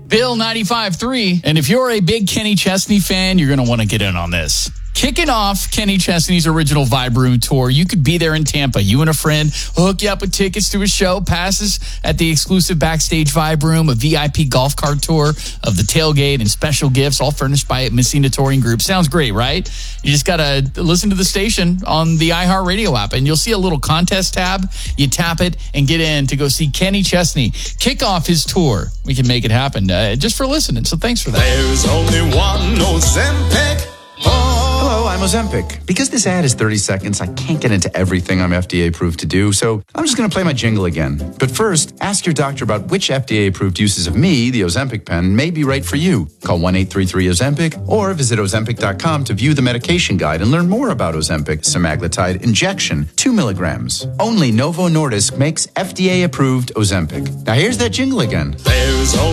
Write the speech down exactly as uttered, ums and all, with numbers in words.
Bill ninety-five three. And if you're a big Kenny Chesney fan, you're going to want to get in on this. Kicking off Kenny Chesney's original Vibe Room tour, you could be there in Tampa. You and a friend will hook you up with tickets to a show, passes at the exclusive backstage Vibe Room, a V I P golf cart tour of the tailgate, and special gifts, all furnished by Messina Touring Group. Sounds great, right? You just got to listen to the station on the iHeartRadio app, and you'll see a little contest tab. You tap it and get in to go see Kenny Chesney kick off his tour. We can make it happen uh, just for listening, so thanks for that. There's only one Ozempic. Hello, I'm Ozempic. Because this ad is thirty seconds, I can't get into everything I'm F D A approved to do, so I'm just going to play my jingle again. But first, ask your doctor about which F D A approved uses of me, the Ozempic pen, may be right for you. Call one eight three three Ozempic or visit Ozempic dot com to view the medication guide and learn more about Ozempic semaglutide injection, two milligrams. Only Novo Nordisk makes F D A approved Ozempic. Now here's that jingle again. There's